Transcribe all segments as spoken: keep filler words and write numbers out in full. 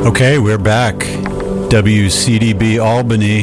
Okay, we're back. W C D B Albany,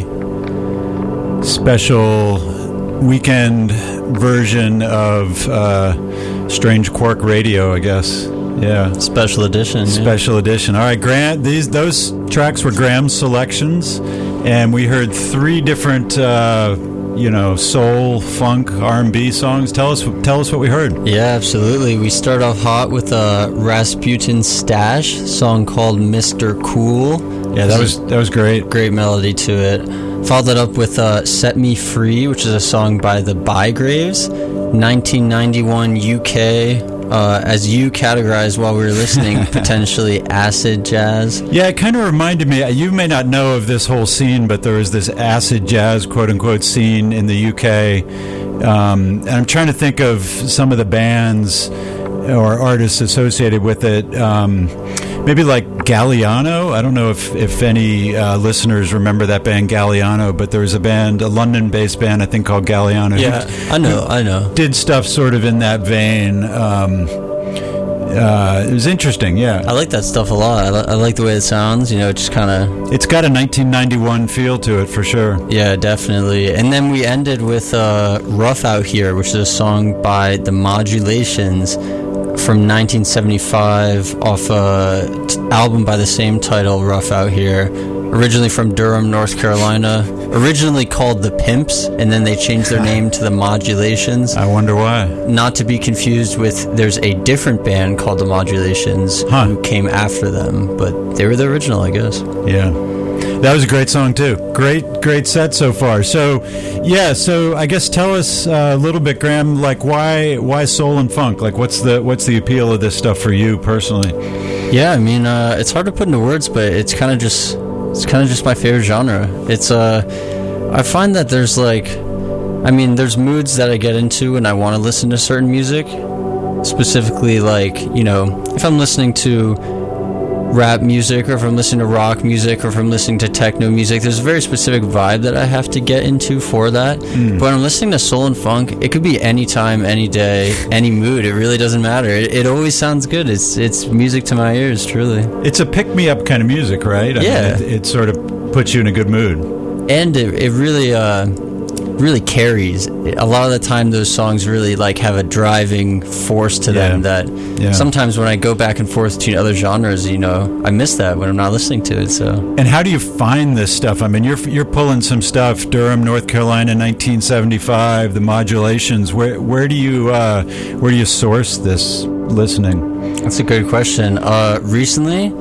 special weekend version of uh, Strange Quark Radio, I guess. Yeah, special edition. Special yeah. edition. All right, Grant. These those tracks were Graham's selections, and we heard three different, uh, you know, soul, funk, R and B songs. Tell us, tell us what we heard. Yeah, absolutely. We start off hot with a Rasputin Stash song called Mister Cool. Yeah, that was that was great. Great melody to it. Followed that up with uh, Set Me Free, which is a song by the Bygraves, nineteen ninety-one U K. Uh, as you categorized while we were listening, potentially acid jazz. Yeah, it kind of reminded me, you may not know of this whole scene, but there was this acid jazz, quote-unquote, scene in the U K. Um, and I'm trying to think of some of the bands or artists associated with it. Um, maybe like Galliano. I don't know if, if any uh, listeners remember that band Galliano, but there was a band, a London-based band, I think, called Galliano. Yeah, I know, I know. Did stuff sort of in that vein. Um, uh, it was interesting, yeah. I like that stuff a lot. I, li- I like the way it sounds, you know, it just kind of... It's got a nineteen ninety-one feel to it, for sure. Yeah, definitely. And then we ended with uh, Rough Out Here, which is a song by The Modulations from nineteen seventy-five off a t- album by the same title, Rough Out Here, originally from Durham, North Carolina, originally called The Pimps, and then they changed their name to The Modulations. I wonder why. Not to be confused with, there's a different band called The Modulations huh. who came after them, but they were the original, I guess. Yeah. That was a great song, too. Great, great set so far. So, yeah, so I guess tell us uh, a little bit, Graham, like why why soul and funk? Like what's the what's the appeal of this stuff for you personally? Yeah, I mean, uh, it's hard to put into words, but it's kind of just it's kind of just my favorite genre. It's uh I find that there's like I mean, there's moods that I get into when I want to listen to certain music. Specifically, like, you know, if I'm listening to rap music, or if I'm listening to rock music, or if I'm listening to techno music, there's a very specific vibe that I have to get into for that. Mm. But when I'm listening to soul and funk, it could be any time, any day, any mood. It really doesn't matter. It, it always sounds good. It's it's music to my ears, truly. It's a pick-me-up kind of music, right? I yeah. mean, it, it sort of puts you in a good mood. And it, it really... Uh, really carries. A lot of the time those songs really like have a driving force to them yeah. that yeah. sometimes when I go back and forth between other genres, you know, I miss that when I'm not listening to it. So And how do you find this stuff? I mean, you're you're pulling some stuff, Durham, North Carolina, nineteen seventy-five, the Modulations. Where where do you uh, where do you source this listening? That's a good question. Uh, recently